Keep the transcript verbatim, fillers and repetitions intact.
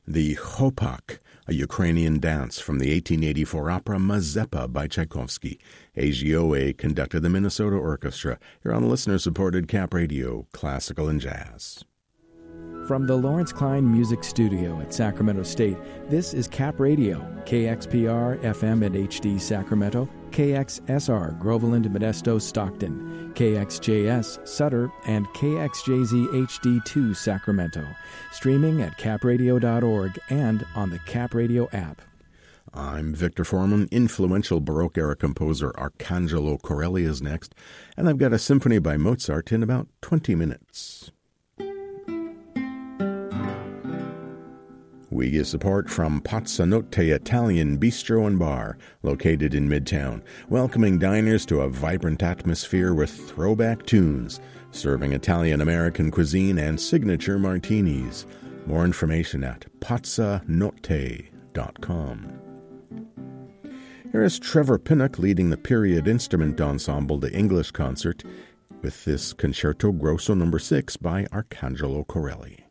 the Chopak, a Ukrainian dance from the eighteen eighty-four opera Mazeppa by Tchaikovsky. A G O A conducted the Minnesota Orchestra. You're on listener-supported Cap Radio, Classical and Jazz. From the Lawrence Klein Music Studio at Sacramento State, this is Cap Radio, K X P R F M at H D Sacramento, K X S R Groveland, Modesto, Stockton, K X J S Sutter, and K X J Z H D two Sacramento. Streaming at cap radio dot org and on the Cap Radio app. I'm Victor Foreman. Influential Baroque-era composer Arcangelo Corelli is next, and I've got a symphony by Mozart in about twenty minutes. We get support from Pazzanotte Italian Bistro and Bar, located in Midtown, welcoming diners to a vibrant atmosphere with throwback tunes, serving Italian-American cuisine and signature martinis. More information at pazzanotte dot com. Here is Trevor Pinnock leading the Period Instrument Ensemble, the English concert, with this Concerto Grosso number six by Arcangelo Corelli.